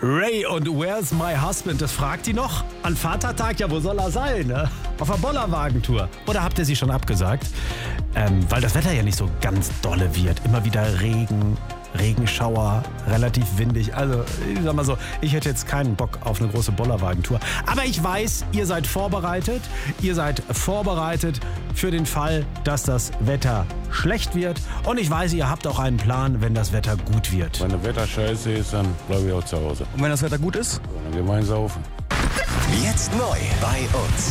Ray und Where's My Husband? Das fragt die noch? An Vatertag? Ja, wo soll er sein? Ne? Auf der Bollerwagentour. Oder habt ihr sie schon abgesagt? Weil das Wetter ja nicht so ganz dolle wird. Immer wieder Regen, Regenschauer, relativ windig. Also, ich sag mal so, ich hätte jetzt keinen Bock auf eine große Bollerwagentour. Aber ich weiß, ihr seid vorbereitet. Ihr seid vorbereitet für den Fall, dass das Wetter schlecht wird. Und ich weiß, ihr habt auch einen Plan, wenn das Wetter gut wird. Wenn das Wetter scheiße ist, dann bleibe ich auch zu Hause. Und wenn das Wetter gut ist? Dann gehen wir saufen. Jetzt neu bei uns.